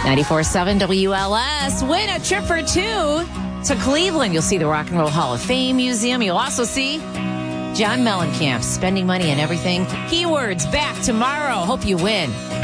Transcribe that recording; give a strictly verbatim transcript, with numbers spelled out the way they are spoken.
ninety-four point seven W L S. Win a trip for two to Cleveland. You'll see the Rock and Roll Hall of Fame Museum. You'll also see John Mellencamp spending money on everything. Keywords back tomorrow. Hope you win.